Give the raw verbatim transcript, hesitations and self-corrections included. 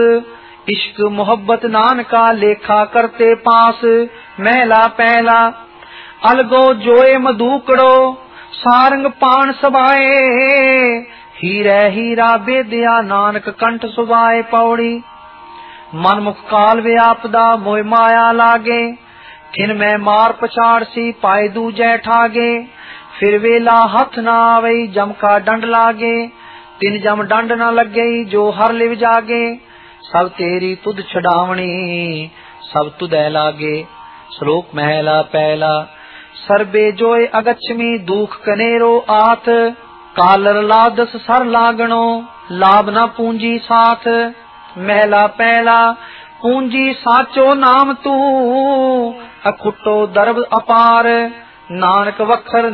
इश्क मोहब्बत नानका लेखा करते पास। महला पहला। अलगो जोए मधुकड़ो सारंग पान सबाए, हीरे हीरा बेदिया नानक कंठ सुबाए। पौड़ी। मनमुख काल व्यापदा मोह माया लागे, खिन में मार पछाड़ सी पाए दूजे ठागे। फिर वेला हथ ना आवई जम का डंड लागे, तिन जम डंड न लगे जो हर लिव जागे। सब तेरी तुद छड़ावनी सब तुदै लागे। श्लोक महला पहला। सर्बे जोय अगच्छमी दुख कनेरो आथ, कालर लादस सर लागणो लाभ न पूंजी साथ। महला पहला। पूंजी साचो नाम तू, अखुटो दर्ब अपार, नानक वखर